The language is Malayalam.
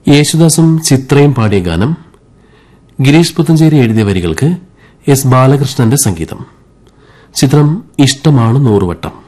യേശുദാസും ചിത്രയും പാടിയ ഗാനം ഗിരീഷ് പുത്തഞ്ചേരി എഴുതിയ വരികൾക്ക് എസ് ബാലകൃഷ്ണന്റെ സംഗീതം. ചിത്രം ഇഷ്ടമാണ് നൂറുവട്ടം.